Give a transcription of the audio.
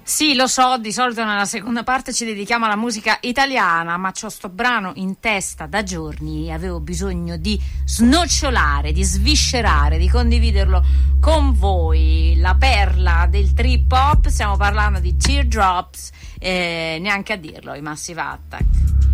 Sì, lo so, di solito nella seconda parte ci dedichiamo alla musica italiana, ma c'ho sto brano in testa da giorni e avevo bisogno di snocciolare, di sviscerare, di condividerlo con voi. La perla del trip hop, stiamo parlando di Teardrops, neanche a dirlo, i Massive Attack.